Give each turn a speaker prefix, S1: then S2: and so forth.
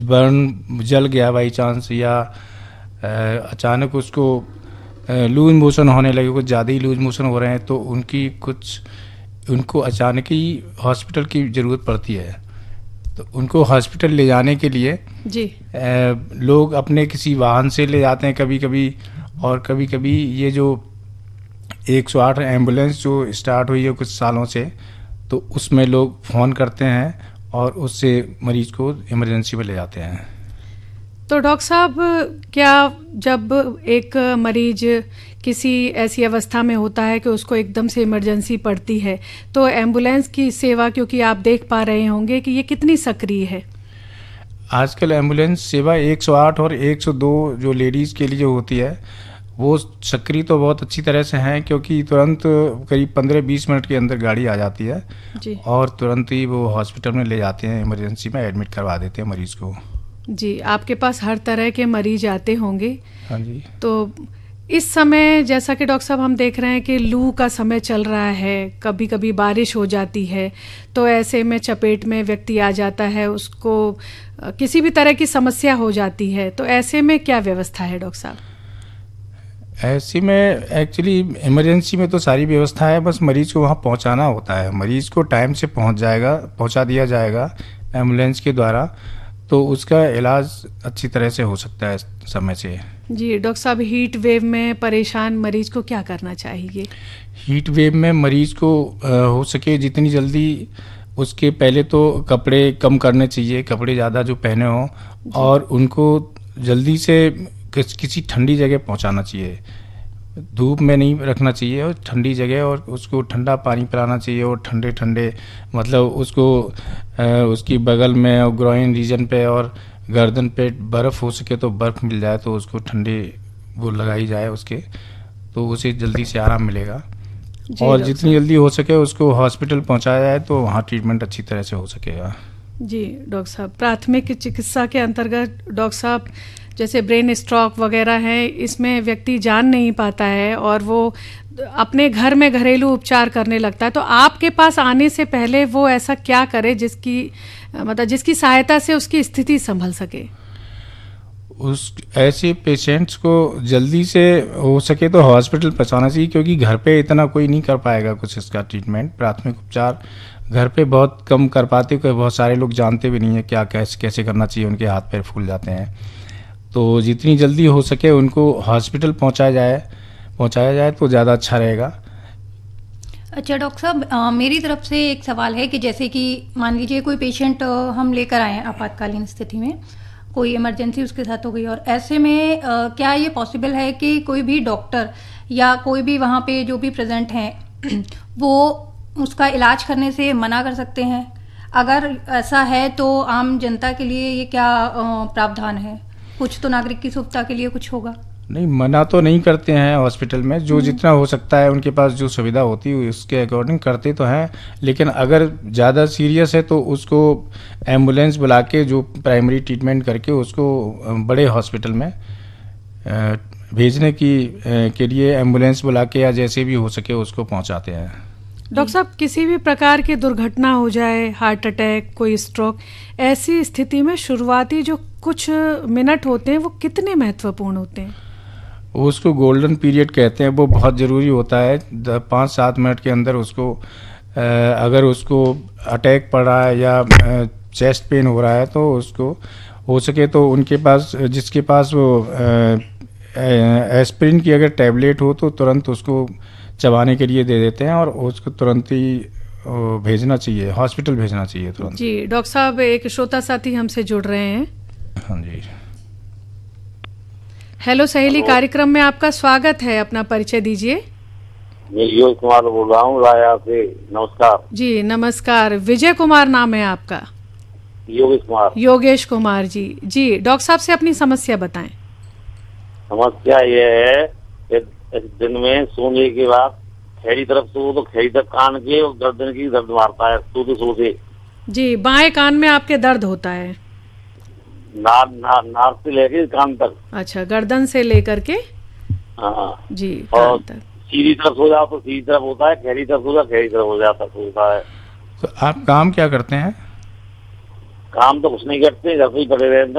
S1: Burn जल गया by chance, या अचानक उसको लूज मोशन होने लगे, कुछ ज़्यादा ही लूज मोशन हो रहे हैं, तो उनको अचानक ही हॉस्पिटल की ज़रूरत पड़ती है। तो उनको हॉस्पिटल ले जाने के लिए
S2: जी
S1: लोग अपने किसी वाहन से ले जाते हैं कभी कभी, और कभी कभी ये जो 108 एम्बुलेंस जो स्टार्ट हुई है कुछ सालों से, तो उसमें लोग फ़ोन करते हैं और उससे मरीज को इमरजेंसी में ले जाते हैं।
S2: तो डॉक्टर साहब, क्या जब एक मरीज किसी ऐसी अवस्था में होता है कि उसको एकदम से इमरजेंसी पड़ती है, तो एम्बुलेंस की सेवा, क्योंकि आप देख पा रहे होंगे कि ये कितनी सक्रिय है।
S1: आजकल एम्बुलेंस सेवा 108 और 102 जो लेडीज़ के लिए होती है, वो सक्रिय तो बहुत अच्छी तरह से हैं, क्योंकि तुरंत करीब 15-20 मिनट के अंदर गाड़ी आ जाती है
S2: जी
S1: और तुरंत ही वो हॉस्पिटल में ले जाते हैं, इमरजेंसी में एडमिट करवा देते हैं मरीज़ को।
S2: जी, आपके पास हर तरह के मरीज आते होंगे।
S1: हाँ जी।
S2: तो इस समय जैसा कि डॉक्टर साहब हम देख रहे हैं कि लू का समय चल रहा है, कभी कभी बारिश हो जाती है, तो ऐसे में चपेट में व्यक्ति आ जाता है, उसको किसी भी तरह की समस्या हो जाती है, तो ऐसे में क्या व्यवस्था है डॉक्टर साहब?
S1: ऐसे में एक्चुअली इमरजेंसी में तो सारी व्यवस्था है, बस मरीज़ को वहाँ पहुँचाना होता है। मरीज़ को टाइम से पहुँचा दिया जाएगा एम्बुलेंस के द्वारा, तो उसका इलाज अच्छी तरह से हो सकता है समय से।
S2: जी डॉक्टर साहब, हीट वेव में परेशान मरीज को क्या करना चाहिए?
S1: हीट वेव में मरीज़ को हो सके जितनी जल्दी उसके पहले तो कपड़े कम करने चाहिए, कपड़े ज़्यादा जो पहने हों, और उनको जल्दी से किसी ठंडी जगह पहुंचाना चाहिए। धूप में नहीं रखना चाहिए, और ठंडी जगह, और उसको ठंडा पानी पिलाना चाहिए, और ठंडे ठंडे मतलब उसको उसकी बगल में और ग्रोइन रीजन पे और गर्दन पे बर्फ़ हो सके तो बर्फ़ मिल जाए तो उसको ठंडे वो लगाई जाए उसके, तो उसे जल्दी से आराम मिलेगा। और जितनी जल्दी हो सके उसको हॉस्पिटल पहुंचाया जाए तो वहाँ ट्रीटमेंट अच्छी तरह से हो सकेगा।
S2: जी डॉक्टर साहब, प्राथमिक चिकित्सा के अंतर्गत डॉक्टर साहब जैसे ब्रेन स्ट्रोक वगैरह है, इसमें व्यक्ति जान नहीं पाता है और वो अपने घर में घरेलू उपचार करने लगता है, तो आपके पास आने से पहले वो ऐसा क्या करे जिसकी सहायता से उसकी स्थिति संभल सके?
S1: उस ऐसे पेशेंट्स को जल्दी से हो सके तो हॉस्पिटल पहुंचाना चाहिए, क्योंकि घर पे इतना कोई नहीं कर पाएगा कुछ इसका ट्रीटमेंट। प्राथमिक उपचार घर पे बहुत कम कर पाते, क्योंकि बहुत सारे लोग जानते भी नहीं है क्या कैसे करना चाहिए, उनके हाथ पैर फूल जाते हैं। तो जितनी जल्दी हो सके उनको हॉस्पिटल पहुंचाया जाए तो ज़्यादा अच्छा रहेगा।
S3: अच्छा डॉक्टर साहब, मेरी तरफ से एक सवाल है कि जैसे कि मान लीजिए कोई पेशेंट हम लेकर आए हैं आपातकालीन स्थिति में, कोई इमरजेंसी उसके साथ हो गई, और ऐसे में क्या ये पॉसिबल है कि कोई भी डॉक्टर या कोई भी वहाँ पे जो भी प्रेजेंट हैं वो उसका इलाज करने से मना कर सकते हैं? अगर ऐसा है तो आम जनता के लिए ये क्या प्रावधान है? कुछ तो नागरिक की सुविधा के लिए कुछ होगा?
S1: नहीं, मना तो नहीं करते हैं हॉस्पिटल में, जो जितना हो सकता है उनके पास जो सुविधा होती है उसके अकॉर्डिंग करते तो हैं। लेकिन अगर ज़्यादा सीरियस है तो उसको एम्बुलेंस बुला के जो प्राइमरी ट्रीटमेंट करके उसको बड़े हॉस्पिटल में भेजने के लिए एम्बुलेंस बुला के या जैसे भी हो सके उसको पहुंचाते हैं।
S2: डॉक्टर साहब, किसी भी प्रकार की दुर्घटना हो जाए, हार्ट अटैक, कोई स्ट्रोक, ऐसी स्थिति में शुरुआती जो कुछ मिनट होते हैं वो कितने महत्वपूर्ण होते हैं?
S1: उसको गोल्डन पीरियड कहते हैं, वो बहुत ज़रूरी होता है। 5-7 मिनट के अंदर उसको अगर उसको अटैक पड़ रहा है या चेस्ट पेन हो रहा है तो उसको हो सके तो उनके पास जिसके पास वो एस्पिरिन की अगर टैबलेट हो तो तुरंत उसको चबाने के लिए दे देते हैं और उसको तुरंत ही भेजना चाहिए, हॉस्पिटल भेजना चाहिए तुरंत।
S2: जी डॉक्टर साहब, एक श्रोता साथी हमसे जुड़ रहे हैं।
S1: हाँ जी।
S2: हेलो सहेली, कार्यक्रम में आपका स्वागत है, अपना परिचय दीजिए।
S4: मैं योगेश कुमार बोल रहा हूँ राया से। नमस्कार
S2: जी नमस्कार। विजय कुमार नाम है आपका?
S4: योगेश
S2: कुमार जी। जी डॉक्टर साहब से अपनी समस्या बताएं।
S4: समस्या ये है कि दिन में सोने के बाद खैरी तरफ सो तो खैरी तरफ कान के और गर्दन की दर्द मारता है सोते। जी,
S2: बाएं कान में आपके दर्द होता है?
S4: नाक से लेकर कान तक।
S2: अच्छा, गर्दन से लेकर के?
S4: हाँ
S2: जी,
S4: कान
S2: तक।
S4: सीधी तरफ सो जाओ तो सीधी तरफ होता है, खैरी तरफ हो जाता खैरी तरफ हो जाता है।
S1: तो आप काम क्या करते हैं?
S4: काम तो कुछ नहीं करते, घर पे ही पड़े रहते हैं।